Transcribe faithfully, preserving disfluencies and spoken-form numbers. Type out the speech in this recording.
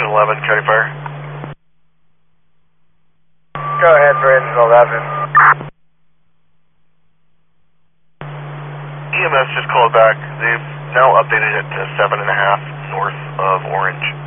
engine eleven, County Fire. Go ahead for engine eleven. E M S just called back. They've now updated it to seven and a half north of Orange.